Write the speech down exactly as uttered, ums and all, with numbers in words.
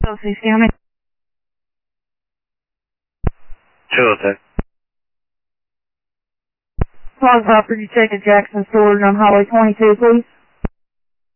Chelsea Scamming. Chelsea. Log property check at Jackson Storage on Highway twenty-two, please.